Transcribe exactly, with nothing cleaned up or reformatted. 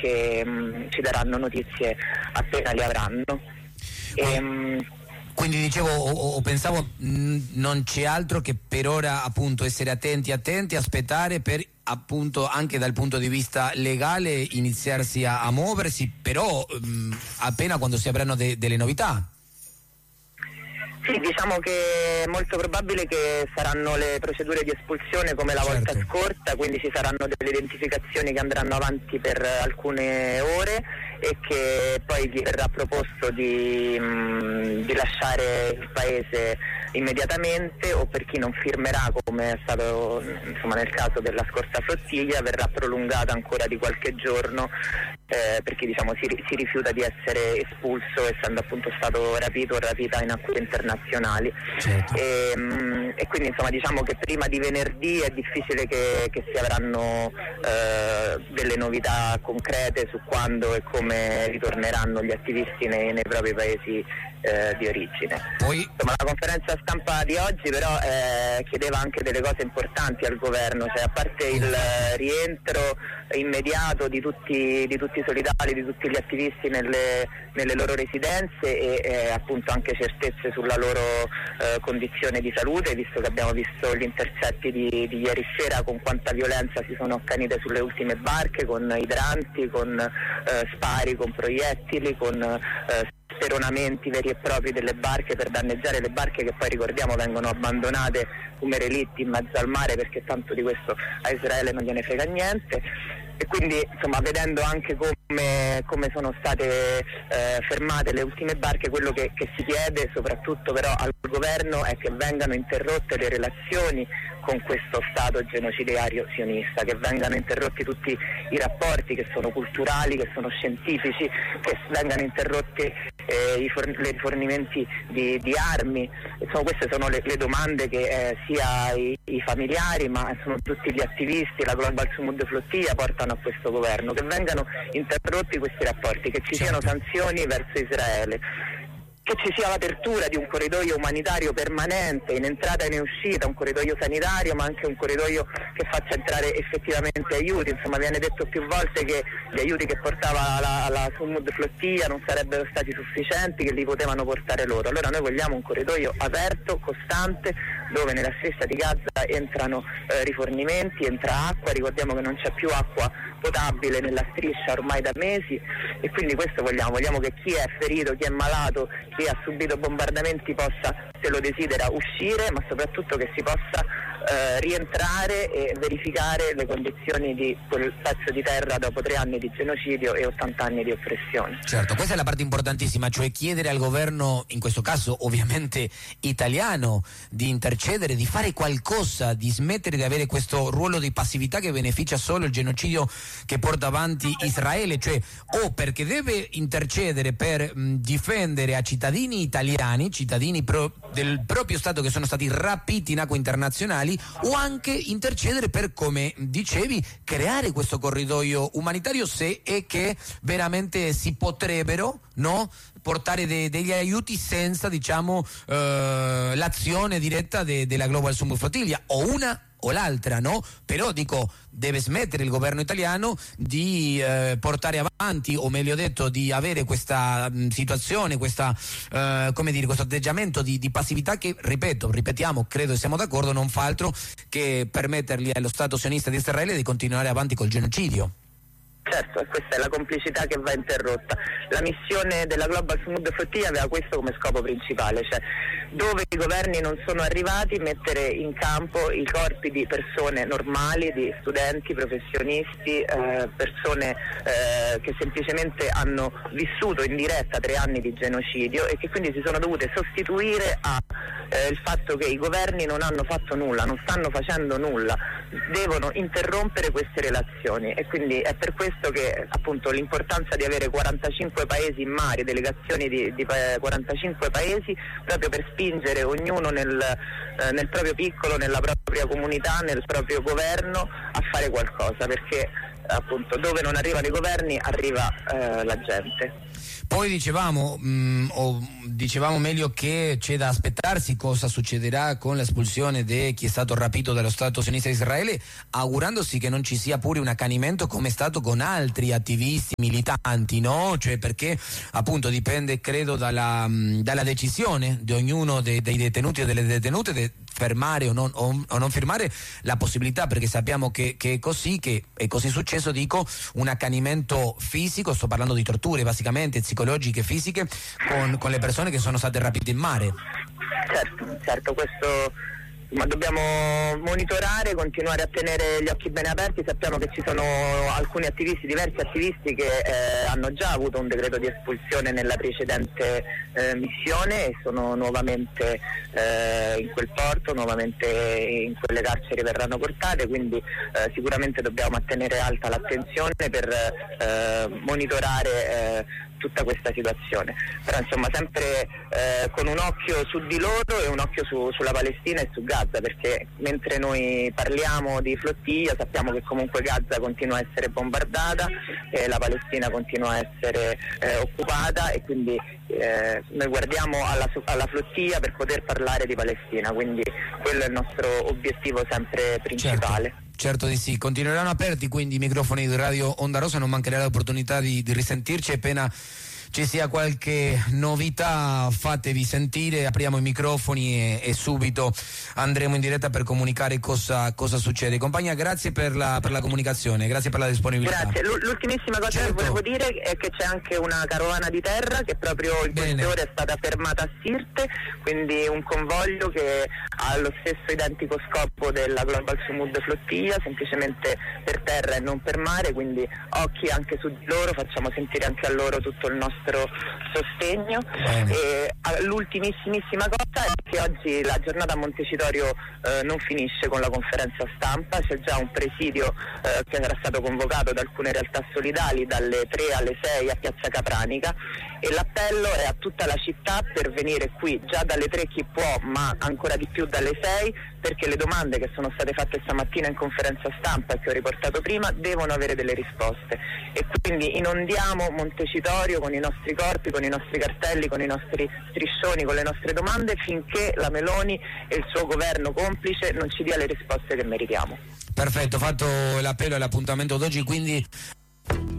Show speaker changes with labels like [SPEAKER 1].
[SPEAKER 1] che mh, ci daranno notizie appena le avranno. E,
[SPEAKER 2] Quindi dicevo o, o pensavo mh, non c'è altro che per ora appunto essere attenti, attenti, aspettare per appunto anche dal punto di vista legale iniziarsi a, a muoversi, però mh, appena quando si avranno de, delle novità.
[SPEAKER 1] Sì, diciamo che è molto probabile che saranno le procedure di espulsione come la
[SPEAKER 2] Certo.
[SPEAKER 1] volta scorsa, quindi ci saranno delle identificazioni che andranno avanti per alcune ore e che poi gli verrà proposto di, mh, di lasciare il paese immediatamente, o per chi non firmerà, come è stato insomma nel caso della scorsa flottiglia, verrà prolungata ancora di qualche giorno eh, perché diciamo si, si rifiuta di essere espulso essendo appunto stato rapito o rapita in acque internazionali.
[SPEAKER 2] Certo.
[SPEAKER 1] E, mh, e quindi insomma diciamo che prima di venerdì è difficile che, che si avranno eh, delle novità concrete su quando e come ritorneranno gli attivisti nei, nei propri paesi eh, di origine.
[SPEAKER 2] Poi
[SPEAKER 1] Insomma, la conferenza stampa di oggi però eh, chiedeva anche delle cose importanti al governo, cioè a parte il eh, rientro immediato di tutti, di tutti i solidali, di tutti gli attivisti nelle, nelle loro residenze e eh, appunto anche certezze sulla loro eh, condizione di salute, visto che abbiamo visto gli intercetti di, di ieri sera con quanta violenza si sono accanite sulle ultime barche, con idranti, con eh, spari, con proiettili, con eh, speronamenti veri e propri delle barche per danneggiare le barche che poi ricordiamo vengono abbandonate come relitti in mezzo al mare, perché tanto di questo a Israele non gliene frega niente. E quindi insomma vedendo anche come, come sono state eh, fermate le ultime barche, quello che, che si chiede soprattutto però al governo è che vengano interrotte le relazioni con questo Stato genocidario sionista, che vengano interrotti tutti i rapporti che sono culturali, che sono scientifici, che vengano interrotti eh, i forn- i rifornimenti di, di armi. Insomma, queste sono le, le domande che eh, sia i, i familiari ma sono tutti gli attivisti, la Global Sumud Flottiglia portano a questo governo, che vengano interrotti questi rapporti, che ci siano sanzioni verso Israele, che ci sia l'apertura di un corridoio umanitario permanente in entrata e in uscita, un corridoio sanitario ma anche un corridoio che faccia entrare effettivamente aiuti. Insomma, viene detto più volte che gli aiuti che portava la, la Sumud Flottiglia non sarebbero stati sufficienti, che li potevano portare loro. Allora noi vogliamo un corridoio aperto, costante, dove nella striscia di Gaza entrano eh, rifornimenti, entra acqua. Ricordiamo che non c'è più acqua potabile nella striscia ormai da mesi, e quindi questo vogliamo, vogliamo che chi è ferito, chi è malato, chi ha subito bombardamenti possa, se lo desidera, uscire, ma soprattutto che si possa eh, rientrare e verificare le condizioni di quel pezzo di terra dopo tre anni di genocidio e ottanta anni di oppressione.
[SPEAKER 2] certo, questa è la parte importantissima, cioè chiedere al governo, in questo caso ovviamente italiano, di intercedere, di fare qualcosa, di smettere di avere questo ruolo di passività che beneficia solo il genocidio che porta avanti Israele, cioè o perché deve intercedere per mh, difendere a cittadini italiani, cittadini pro, del proprio Stato che sono stati rapiti in acque internazionali, o anche intercedere per, come dicevi, creare questo corridoio umanitario, se è che veramente si potrebbero, no, portare de, degli aiuti senza, diciamo, eh, l'azione diretta de, della Global Sumud Flottiglia, o una o l'altra, no? Però dico, deve smettere il governo italiano di eh, portare avanti, o meglio detto di avere questa mh, situazione, questa eh, come dire, questo atteggiamento di, di passività che, ripeto, ripetiamo, credo siamo d'accordo, non fa altro che permettergli allo Stato sionista di Israele di continuare avanti col genocidio.
[SPEAKER 1] Certo, e questa è la complicità che va interrotta. La missione della Global Sumud Flottiglia aveva questo come scopo principale, cioè dove i governi non sono arrivati, mettere in campo i corpi di persone normali, di studenti, professionisti, eh, persone eh, che semplicemente hanno vissuto in diretta tre anni di genocidio e che quindi si sono dovute sostituire a eh, il fatto che i governi non hanno fatto nulla, non stanno facendo nulla, devono interrompere queste relazioni, e quindi è per questo che appunto l'importanza di avere quarantacinque paesi in mare, delegazioni di, di quarantacinque paesi, proprio per spingere ognuno nel, eh, nel proprio piccolo, nella propria comunità, nel proprio governo a fare qualcosa, perché appunto dove non arrivano i governi arriva eh, la gente.
[SPEAKER 2] Poi dicevamo, mh, o dicevamo meglio che c'è da aspettarsi cosa succederà con l'espulsione di chi è stato rapito dallo Stato sionista di Israele, augurandosi che non ci sia pure un accanimento come è stato con altri attivisti militanti, no? Cioè perché appunto dipende, credo, dalla, dalla decisione di ognuno dei, dei detenuti o delle detenute di fermare o non, o, o non firmare la possibilità, perché sappiamo che, che è così, che è così successo, dico, un accanimento fisico, sto parlando di torture basicamente, psicologiche, fisiche, con, con le persone che sono state rapite in mare.
[SPEAKER 1] Certo, certo, questo, ma dobbiamo monitorare, continuare a tenere gli occhi bene aperti. Sappiamo che ci sono alcuni attivisti, diversi attivisti che eh, hanno già avuto un decreto di espulsione nella precedente eh, missione e sono nuovamente eh, in quel porto, nuovamente in quelle carceri verranno portate, quindi eh, sicuramente dobbiamo mantenere alta l'attenzione per eh, monitorare eh, tutta questa situazione, però insomma sempre eh, con un occhio su di loro e un occhio su, sulla Palestina e su Gaza, perché mentre noi parliamo di flottiglia sappiamo che comunque Gaza continua a essere bombardata e la Palestina continua a essere eh, occupata, e quindi eh, noi guardiamo alla, alla flottiglia per poter parlare di Palestina, quindi quello è il nostro obiettivo sempre principale.
[SPEAKER 2] Certo. Certo di sì, continueranno aperti quindi i microfoni di Radio Onda Rossa, non mancherà l'opportunità di, di risentirci appena ci sia qualche novità, fatevi sentire, apriamo i microfoni e, e subito andremo in diretta per comunicare cosa, cosa succede. Compagna, grazie per la, per la comunicazione, grazie per la disponibilità.
[SPEAKER 1] Grazie, l'ultimissima cosa certo. che volevo dire è che c'è anche una carovana di terra che proprio in queste ore è stata fermata a Sirte, quindi un convoglio che ha lo stesso identico scopo della Global Sumud Flottiglia, semplicemente per terra e non per mare, quindi occhi anche su di loro, facciamo sentire anche a loro tutto il nostro sostegno. E l'ultimissimissima cosa è che oggi la giornata a Montecitorio eh, non finisce con la conferenza stampa, c'è già un presidio eh, che era stato convocato da alcune realtà solidali dalle tre alle sei a Piazza Capranica, e l'appello è a tutta la città per venire qui già dalle tre chi può, ma ancora di più dalle sei, perché le domande che sono state fatte stamattina in conferenza stampa e che ho riportato prima devono avere delle risposte, e quindi inondiamo Montecitorio con i nostri corpi, con i nostri cartelli, con i nostri striscioni, con le nostre domande, finché la Meloni e il suo governo complice non ci dia le risposte che meritiamo.
[SPEAKER 2] Perfetto, fatto l'appello e l'appuntamento d'oggi, quindi